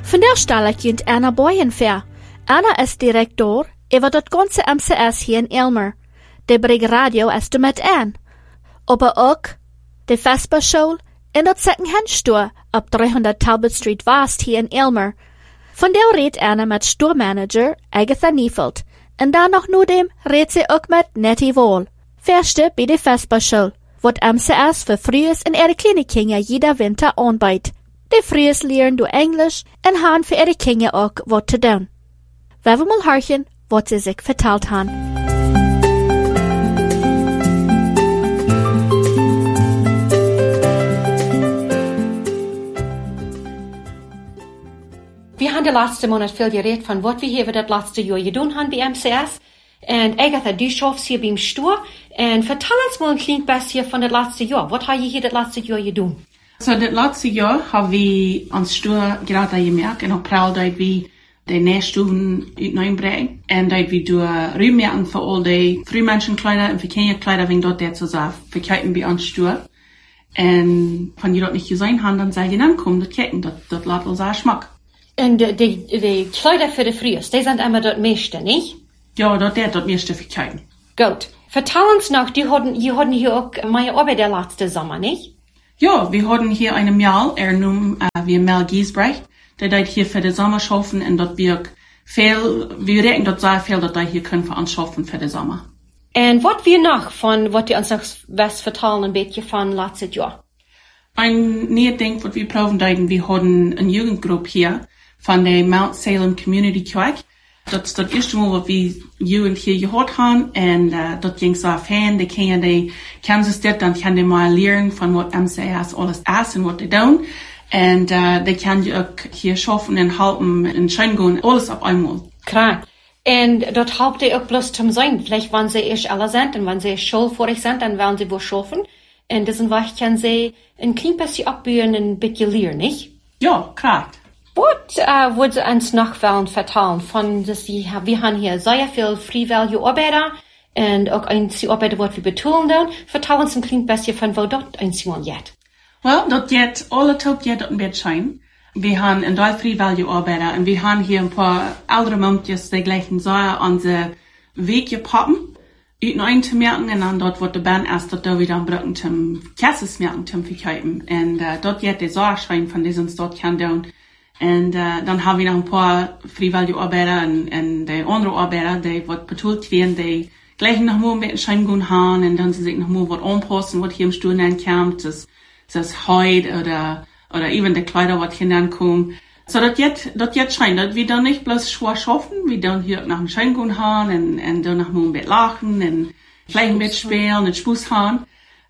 Vandaag stel ik je Anna Boyen voor. Anna is directeur over dat ganze MCS hier in Elmer. De brengt radio is de met aan. Aber ook de Vesperschool en dat second-hand store op 300 Talbot Street West hier in Elmer. Vandaag reed Anna met stoormanager Agatha Niefeld. En dan nog noordem reed ze ook met Nettie Wall. Verste bij de Vesperschool, wat MCS voor Fries en ihre kleine Kinder jeder winter aanbiedt. De Fries leren door Englisch en gaan voor ihre Kinder ook wat te doen. We willen mal horchen, wat ze zich verteld hebben. Wir haben de laatste Monat veel geredet van wat we hebben dat laatste jaar gedaan hebben bij MCS. En Agatha, du schaffst hier beim Stur. En vertel ons mal ein klein bisschen von das laatste Jahr. Was hast du hier das laatste Jahr gedaan? So, das letzte Jahr haben wir ans Stur gerade gemerkt, in April, dass wir die Nährstufen hineinbringen. Und dass wir durch Rühmmerken für all die Frühmenschenkleider und für Kinderkleider, wenn dort der zu sagen, verkeiten wir ans Stur. Und wenn die dort nicht gesehen haben, dann sagen dann komm, das Ketten, das lässt uns auch Geschmack. Und die Kleider für die Frühs, die sind immer dort meiste, nicht? Ja, dort meiste verkeiten. Gut. Vertel uns noch, die hatten hier auch meine Arbeit der letzte Sommer, nicht? Ja, wir hatten hier eine Mail, wie Mel Giesbrecht, der dort hier für den Sommer schaffen und dort wir denken dort sehr viel, dass hier können für uns schaffen für den Sommer. Und was wir noch von, was die uns noch was vertellen, ein bisschen von letztes Jahr? Ein neues Ding, was wir proben, wir hatten eine Jugendgruppe hier von der Mount Salem Community Church. Dat is het eerste mal, wat we Jugend hier gehört haben. Und dat ging so fan, die kennen sich dort, dann können die mal lernen von was MCS alles ist und was die tun. Und die können auch hier schaffen und halten und schein gehen, alles auf einmal. Klar. Und dort habt ihr auch bloß zum Sein. Vielleicht, wenn sie erst alle sind und wenn sie schulvorig sind, dann werden sie wohl schaffen. Und diesen Weg können sie ein klein bisschen abbühen und ein bisschen lernen, nicht? Ja, klar. Was würde uns noch vertellen von das, wir haben hier sehr viel freiwillige Arbeiter und auch einzelne Arbeiter, die wir betonen dann. Vertell uns ein klein bisschen von wo dort einzeln geht. Well, dort geht alle Tag dort ein bisschen. Wir haben ein Teil freiwillige Arbeiter und wir haben hier ein paar ältere Männchen, die gleichen so unsere Weg gepappen. Uit een te merken en dan dort wordt de band erst dat we dan gebruiken zum Kassesmerken zum verkaufen. Und dort geht der Sauerschein von diesem dort kann doen. Und dann haben wir noch ein paar freiwillige Arbeiter und die andere Arbeiter, die was betont werden, die gleich noch mal mit dem Schein gehen haben und dann sie sich noch mal was anpassen, was hier im Stuhl kommt, das Haut oder eben die Kleider, was hier dann kommt. So, das jetzt Schein, dass wir dann nicht bloß schwer schaffen, wir dann hier nach dem Schein gehen haben und dann noch mal ein bisschen lachen und vielleicht mitspielen und Spaß haben.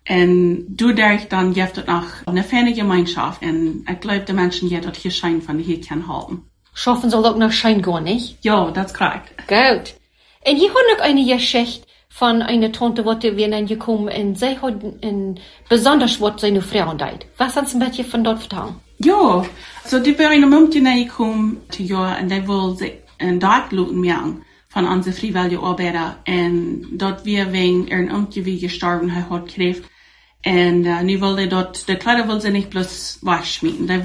Und dadurch dann gibt es auch eine feine Gemeinschaft. Und ich glaube, die Menschen, die dort hier Schein von hier können halten. Schaffen soll auch nach Schein gehen, nicht? Ja, das ist korrekt. Gut. Und hier hat noch eine Geschichte von einer Tante, die wir dann gekommen und sie hat besonders was seine Frau deit. Was kannst du ein bisschen von dort vertellen? Ja, so die wäre in einem Moment gekommen, und die will sich ein Datluten merken von unseren freiwilligen Arbeiter. Und dort wir wegen ihren Umgewie gestorben hat gekriegt. Und nu will die Kleider will sie nicht bloß waschmieten. Die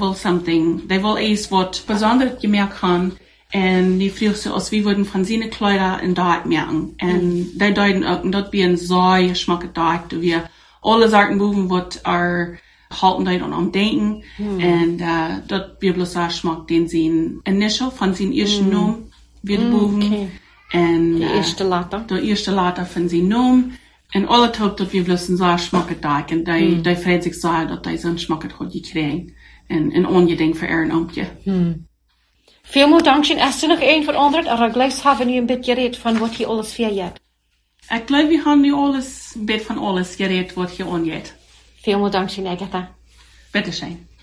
will erst was Besonderes gemerkt haben. Und die fragt sie aus, wie würden von seinen Kleider in dort merken. Und die deuten auch, und dort wie ein so geschmackes dort, wo wir alle Sachen buchen, was halten dort und am Denken. Und dort wir bloß so Geschmack, den sie initial von seinen ersten Namen wird buchen. Okay. Und die erste Latte. Der erste Latte von seinen Namen. Und alle Tag, dass wir bloß so einen Geschmack da und die freut sich so, dass die so einen Geschmack hat gekriegt. Und ungedingt für ihren Amtje. Vielen Dank, hast du noch ein von anderen, aber gleich haben wir ein bisschen geredet von was hier alles fehlt. Ich glaube, wir haben nu ein bisschen von alles geredet, was hier angeht. Vielen Dank, Agatha. Bitteschön.